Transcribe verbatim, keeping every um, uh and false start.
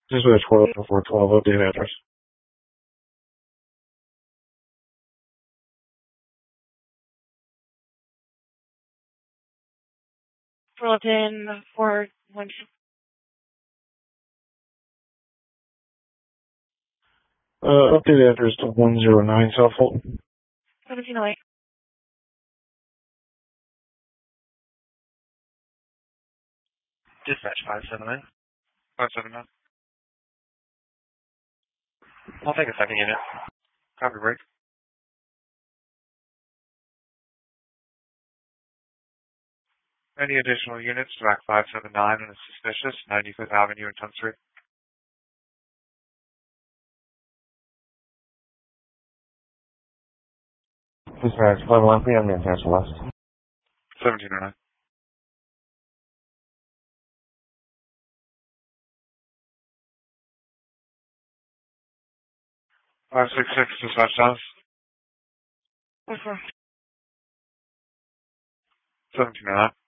Dispatch four four twelve, update address. Fullerton four one two. Uh, update address to one zero nine South Fulton. seventeen oh eight. Dispatch five seven nine. five seven nine. I'll take a second unit. Copy break. Any additional units to Act five seven nine and is suspicious, ninety-fifth Avenue and tenth Street. Dispatch five one P M Manchester West. seventeen oh nine. five six six, dispatch Dallas. four four. seventeen oh nine.